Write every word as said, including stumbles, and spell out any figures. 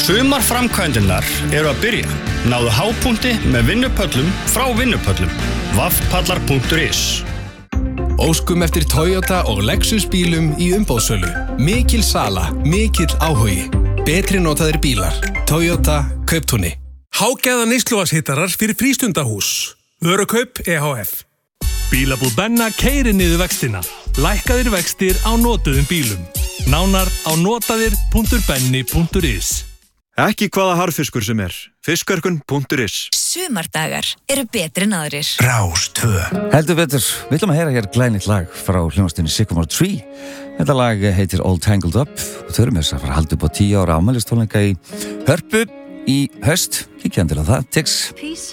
Sumarframkvæmdirnar eru að byrja. Náðu hápunkti með vinnupöllum frá vinnupöllum. vaffpallar punktur is. Óskum eftir Toyota og Lexus bílum í umboðssölu. Mikil sala, mikill áhugi. Betri notaðir bílar. Toyota Kauptúni. Hágæða neysluvatnshittarar fyrir frístundahús. Vörukaup E H F. Bílabúð Benna keyrir niður vextina. Lækkaðir vextir á notuðum bílum. Nánar á notaðir punktur benni punktur is. Ekki hvaða harðfiskur sem er. Fiskörkun punktur is. Sumardagar eru betri en aðrir. Rás tvö. Heldur betur, við ætlum að heyra hér glænýtt lag frá hljómsveitinni Sycamore Tree. Þetta lag heitir All Tangled Up og þau eru með þess að fara að halda upp á tíu ára afmælistónleika í Hörpu í haust. Kíkja endilega á það, Tix.